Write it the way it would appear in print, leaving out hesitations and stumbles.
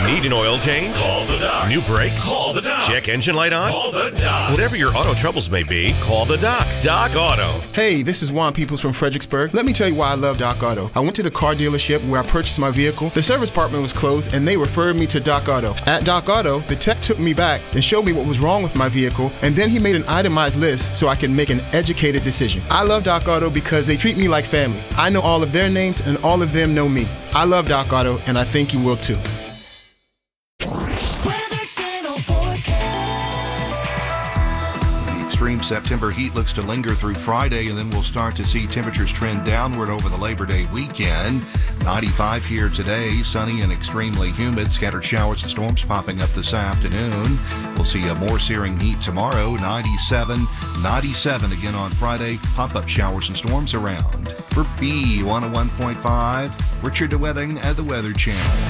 Need an oil change? Call the doc. New brakes? Call the doc. Check engine light on? Call the doc. Whatever your auto troubles may be, call the doc. Doc Auto. Hey, this is Juan Peoples from Fredericksburg. Let me tell you why I love Doc Auto. I went to the car dealership where I purchased my vehicle. The service department was closed and they referred me to Doc Auto. At Doc Auto, the tech took me back and showed me what was wrong with my vehicle, and then he made an itemized list so I could make an educated decision. I love Doc Auto because they treat me like family. I know all of their names and all of them know me. I love Doc Auto and I think you will too. Weather Channel forecast. The extreme September heat looks to linger through Friday, and then we'll start to see temperatures trend downward over the Labor Day weekend. 95 here today, sunny and extremely humid. Scattered showers and storms popping up this afternoon. We'll see a more searing heat tomorrow, 97 again on Friday. Pop-up showers and storms around. For B101.5, Richard DeWetting at the Weather Channel.